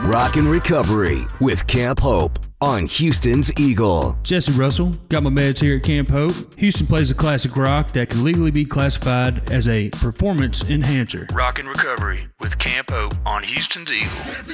Rock and Recovery with Camp Hope on Houston's Eagle. Jesse Russell, got my meds here at Camp Hope. Houston plays a classic rock that can legally be classified as a performance enhancer. Rock and Recovery with Camp Hope on Houston's Eagle.